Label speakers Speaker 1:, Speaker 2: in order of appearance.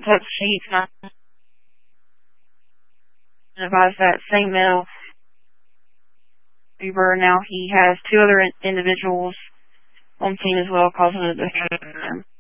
Speaker 1: touch sheets, and I advised that same male Uber. Now he has two other individuals on scene as well, causing a disturbance.